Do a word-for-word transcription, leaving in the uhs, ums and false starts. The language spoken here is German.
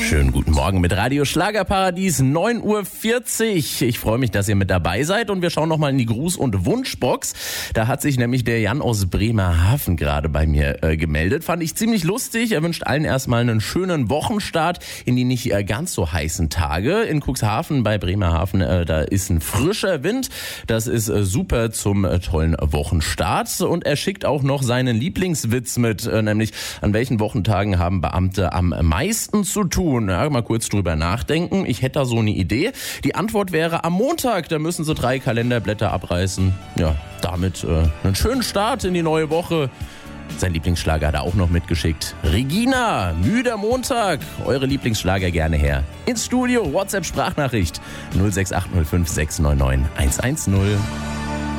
Schönen guten Morgen mit Radio Schlagerparadies, neun Uhr vierzig. Ich freue mich, dass ihr mit dabei seid und wir schauen nochmal in die Gruß- und Wunschbox. Da hat sich nämlich der Jan aus Bremerhaven gerade bei mir äh, gemeldet. Fand ich ziemlich lustig. Er wünscht allen erstmal einen schönen Wochenstart in die nicht äh, ganz so heißen Tage. In Cuxhaven bei Bremerhaven, äh, da ist ein frischer Wind. Das ist äh, super zum äh, tollen Wochenstart. Und er schickt auch noch seinen Lieblingswitz mit, äh, nämlich an welchen Wochentagen haben Beamte am meisten zu tun. Ja, mal kurz drüber nachdenken. Ich hätte da so eine Idee. Die Antwort wäre am Montag. Da müssen sie drei Kalenderblätter abreißen. Ja, damit äh, einen schönen Start in die neue Woche. Sein Lieblingsschlager hat er auch noch mitgeschickt. Regina, müder Montag. Eure Lieblingsschlager gerne her. Ins Studio, WhatsApp-Sprachnachricht null sechs acht null fünf sechs neun neun eins eins null.